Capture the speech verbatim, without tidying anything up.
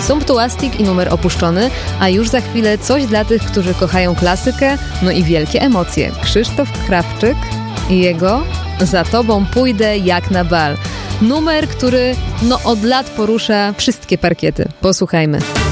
Sumptuastik i numer opuszczony, a już za chwilę coś dla tych, którzy kochają klasykę, no i wielkie emocje. Krzysztof Krawczyk i jego Za tobą pójdę jak na bal. Numer, który no od lat porusza wszystkie parkiety. Posłuchajmy.